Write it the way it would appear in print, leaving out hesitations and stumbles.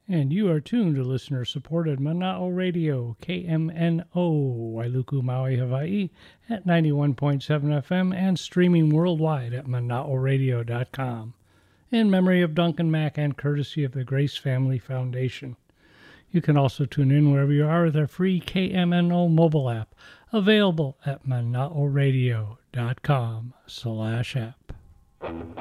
And you are tuned to listener-supported Mana'o Radio, KMNO, Wailuku, Maui, Hawaii, at 91.7 FM and streaming worldwide at mana'oradio.com. In memory of Duncan Mack and courtesy of the Grace Family Foundation. You can also tune in wherever you are with our free KMNO mobile app, available at mana'oradio.com/app.